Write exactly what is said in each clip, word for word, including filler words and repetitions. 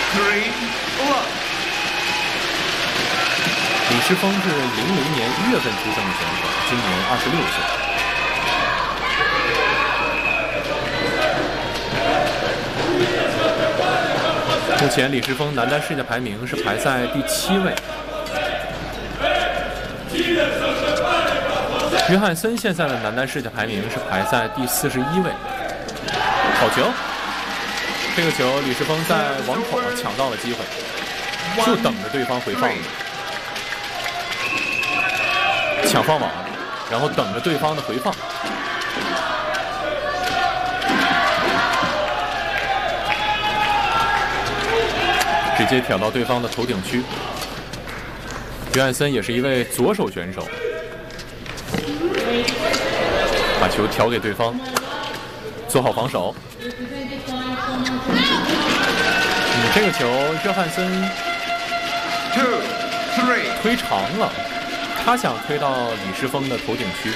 three, one。 李诗峰是零零年一月份出生的选手，今年二十六岁。目前李诗峰男单世界排名是排在第七位。约翰森现在的男单世界排名是排在第四十一位。好球！这个球李诗峰在网口抢到了机会，就等着对方回放。抢放网，然后等着对方的回放。直接挑到对方的头顶区。约翰森也是一位左手选手，把球挑给对方，做好防守。嗯，这个球约翰森推长了，他想推到李诗峰的头顶区。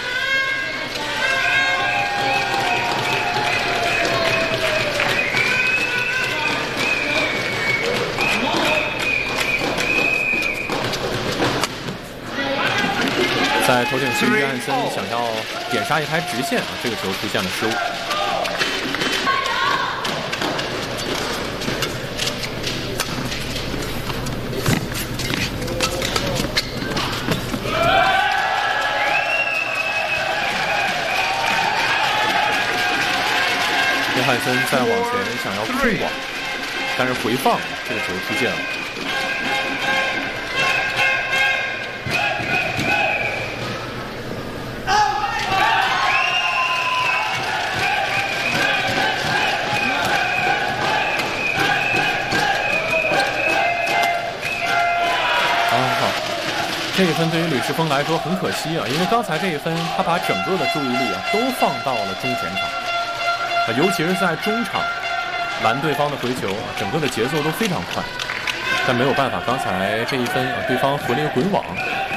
在头顶区，约翰森想要点杀一拍直线啊，这个球出现了失误。约翰森再往前想要控网，但是回放这个球出界了。这一分对于吕世峰来说很可惜啊，因为刚才这一分他把整个的注意力啊都放到了中前场，啊，尤其是在中场拦对方的回球，整个的节奏都非常快。但没有办法，刚才这一分啊，对方回了一个滚网。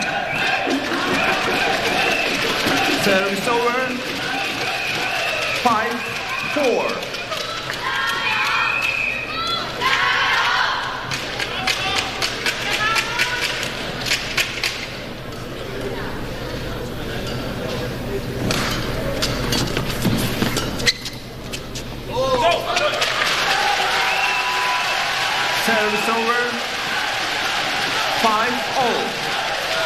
Service over. Five, four. Service over. Five all.